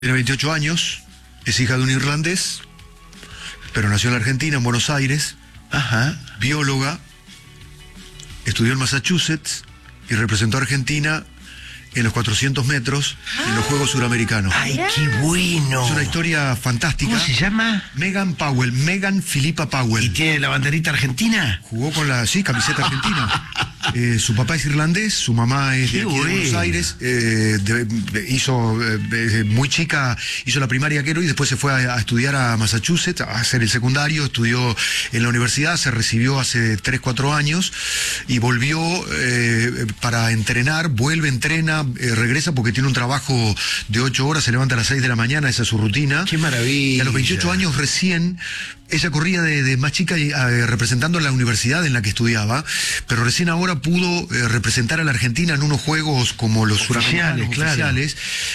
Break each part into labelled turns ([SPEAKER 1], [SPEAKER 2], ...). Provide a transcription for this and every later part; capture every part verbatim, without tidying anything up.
[SPEAKER 1] Tiene veintiocho años, es hija de un irlandés, pero nació en la Argentina, en Buenos Aires.
[SPEAKER 2] Ajá.
[SPEAKER 1] Bióloga, estudió en Massachusetts y representó a Argentina en los cuatrocientos metros en los Juegos Suramericanos.
[SPEAKER 2] ¡Ay, qué bueno!
[SPEAKER 1] Es una historia fantástica.
[SPEAKER 2] ¿Cómo se llama?
[SPEAKER 1] Megan Powell, Megan Philippa Powell.
[SPEAKER 2] ¿Y tiene la banderita argentina?
[SPEAKER 1] Jugó con la, sí, camiseta argentina. Eh, su papá es irlandés, su mamá es de
[SPEAKER 2] Qué
[SPEAKER 1] aquí de Buenos
[SPEAKER 2] bueno.
[SPEAKER 1] Aires. Eh, de- de- hizo, eh, muy chica, hizo la primaria que era y después se fue a, a estudiar a Massachusetts, a hacer el secundario, estudió en la universidad, se recibió hace tres, cuatro años y volvió eh, para entrenar, vuelve, entrena, eh, regresa porque tiene un trabajo de ocho horas, se levanta a las seis de la mañana, esa es su rutina.
[SPEAKER 2] ¡Qué maravilla!
[SPEAKER 1] Y a los veintiocho años recién, ella corría de, de más chica eh, representando a la universidad en la que estudiaba, pero recién ahora pudo eh, representar a la Argentina en unos juegos como los
[SPEAKER 2] Oficiales,
[SPEAKER 1] suramericanos
[SPEAKER 2] claro.
[SPEAKER 1] oficiales.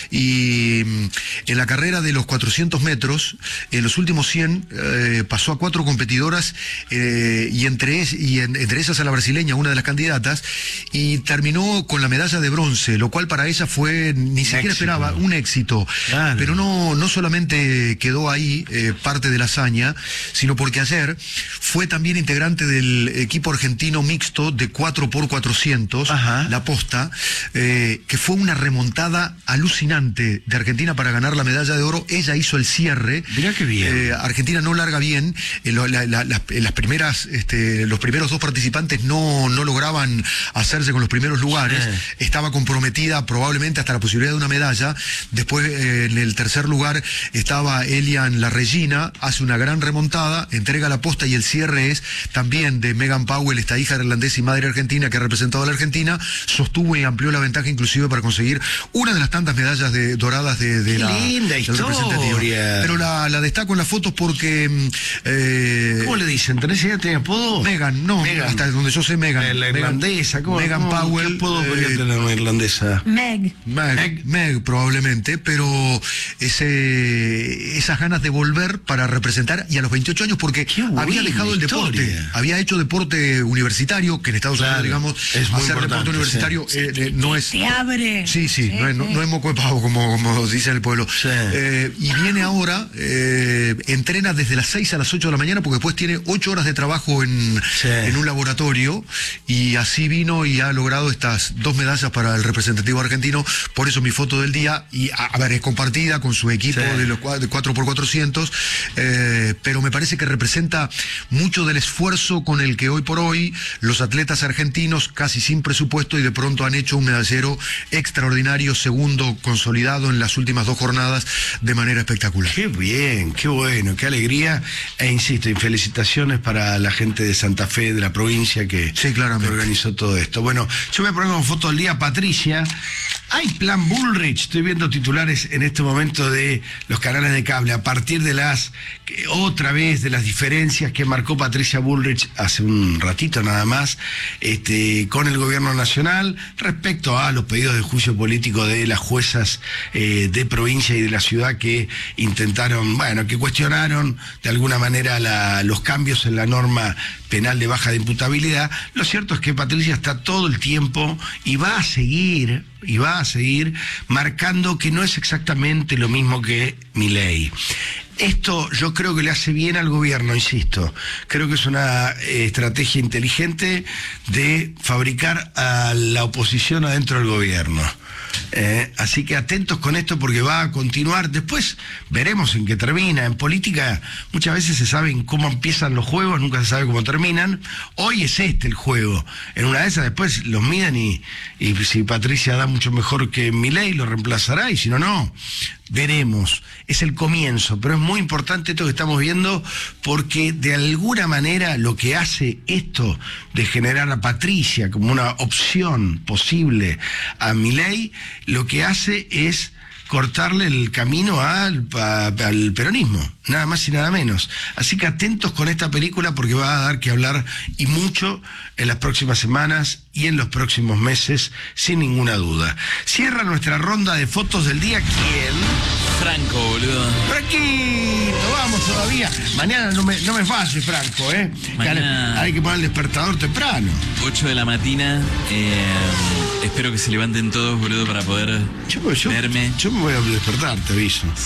[SPEAKER 1] Y mm, en la carrera de los cuatrocientos metros, en los últimos cien, eh, pasó a cuatro competidoras eh, y, entre, es, y en- entre esas a la brasileña, una de las candidatas, y terminó con la medalla de bronce, lo cual para ella fue, ni siquiera
[SPEAKER 2] éxito.
[SPEAKER 1] esperaba, un éxito.
[SPEAKER 2] Claro.
[SPEAKER 1] Pero no, no solamente quedó ahí eh, parte de la hazaña, sino porque ayer fue también integrante del equipo argentino mixto de cuatro por cuatrocientos,
[SPEAKER 2] Ajá.
[SPEAKER 1] la posta, eh, que fue una remontada alucinante de Argentina para ganar la medalla de oro. Ella hizo el cierre.
[SPEAKER 2] Mirá qué bien.
[SPEAKER 1] Eh, Argentina no larga bien. En, lo- la- la- las- en las primeras, este, los primeros dos participantes no, no lograban hacerse con los primeros lugares.
[SPEAKER 2] Sí.
[SPEAKER 1] Estaba comprometida probablemente hasta la posibilidad de una medalla. Después, eh, en el tercer lugar, estaba Elian La Regina, hace una gran remontada, entrega la posta y el cierre es también de Megan Powell, esta hija irlandesa y madre argentina que ha representado a la Argentina, sostuvo y amplió la ventaja inclusive para conseguir una de las tantas medallas de, doradas de, de
[SPEAKER 2] Qué
[SPEAKER 1] la
[SPEAKER 2] linda
[SPEAKER 1] del
[SPEAKER 2] historia.
[SPEAKER 1] representativo. Pero la, la destaco en las fotos porque mm, eh,
[SPEAKER 2] ¿Cómo le dicen? ¿Tenés idea? ¿Tiene apodo?
[SPEAKER 1] Megan, no,
[SPEAKER 2] Megan.
[SPEAKER 1] hasta donde yo sé Megan.
[SPEAKER 2] La, la
[SPEAKER 1] Megan-
[SPEAKER 2] irlandesa. ¿Cómo,
[SPEAKER 1] Megan
[SPEAKER 2] cómo-
[SPEAKER 1] Powell.
[SPEAKER 2] ¿Qué apodo podría
[SPEAKER 1] eh,
[SPEAKER 2] tener una irlandesa?
[SPEAKER 3] Meg.
[SPEAKER 1] Meg,
[SPEAKER 2] Meg.
[SPEAKER 1] Meg, probablemente, pero ese, esas ganas de volver para representar, y a los veintiocho años, porque
[SPEAKER 2] Qué buena
[SPEAKER 1] había dejado el deporte,
[SPEAKER 2] historia.
[SPEAKER 1] había hecho deporte universitario, que en Estados
[SPEAKER 2] Claro,
[SPEAKER 1] Unidos, digamos,
[SPEAKER 2] es muy
[SPEAKER 1] hacer
[SPEAKER 2] importante,
[SPEAKER 1] deporte universitario
[SPEAKER 2] sí.
[SPEAKER 1] eh, eh, no es...
[SPEAKER 3] Te abre.
[SPEAKER 1] Sí, sí, no, es, no, no es moco de pavo, como, como dice en el pueblo.
[SPEAKER 2] Sí.
[SPEAKER 1] Eh, y viene ahora, eh, entrena desde las seis a las ocho de la mañana, porque después tiene ocho horas de trabajo en,
[SPEAKER 2] Sí.
[SPEAKER 1] en un laboratorio, y así vino y ha logrado estas dos medallas para el representativo argentino. Por eso mi foto del día, y a, a ver, es compartida con su equipo
[SPEAKER 2] Sí.
[SPEAKER 1] de los cua- de cuatro por cuatrocientos, eh, pero me parece que representa mucho del esfuerzo con el que hoy por hoy los atletas argentinos, casi sin presupuesto, y de pronto han hecho un medallero extraordinario, segundo consolidado en las últimas dos jornadas de manera espectacular.
[SPEAKER 2] Qué bien, qué bueno, qué alegría. E insisto, y felicitaciones para la gente de Santa Fe, de la provincia, que,
[SPEAKER 1] Sí, claramente.
[SPEAKER 2] que organizó todo esto. Bueno, yo voy a poner como foto del día, Patricia. Hay plan Bullrich, estoy viendo titulares en este momento de los canales de cable, a partir de las, que otra vez, de las diferencias que marcó Patricia Bullrich hace un ratito nada más, este, con el gobierno nacional, respecto a los pedidos de juicio político de las juezas eh, de provincia y de la ciudad que intentaron, bueno, que cuestionaron de alguna manera la- los cambios en la norma penal de baja de imputabilidad. Lo cierto es que Patricia está todo el tiempo y va a seguir, y va a seguir marcando que no es exactamente lo mismo que Milei. Esto yo creo que le hace bien al gobierno, insisto. Creo que es una eh, estrategia inteligente de fabricar a la oposición adentro del gobierno. Eh, así que atentos con esto porque va a continuar. Después veremos en qué termina. En política muchas veces se saben cómo empiezan los juegos, nunca se sabe cómo terminan. Hoy es este el juego. En una de esas después los miden y, y si Patricia da mucho mejor que Milei lo reemplazará, y si no, no. Veremos. Es el comienzo, pero es muy importante esto que estamos viendo porque de alguna manera lo que hace esto de generar a Patricia como una opción posible a Milei, lo que hace es cortarle el camino al, a- al peronismo, nada más y nada menos. Así que atentos con esta película porque va a dar que hablar y mucho en las próximas semanas y en los próximos meses, sin ninguna duda. Cierra nuestra ronda de fotos del día. ¿Quién?
[SPEAKER 4] Franco, boludo.
[SPEAKER 2] Franquito, vamos todavía. Mañana no me, no me falles, Franco, ¿eh?
[SPEAKER 3] Mañana...
[SPEAKER 2] Hay que poner el despertador temprano.
[SPEAKER 3] ocho de la mañana. Eh, espero que se levanten todos, boludo, para poder
[SPEAKER 2] Yo, yo,
[SPEAKER 3] verme.
[SPEAKER 2] yo me voy a despertar, te aviso.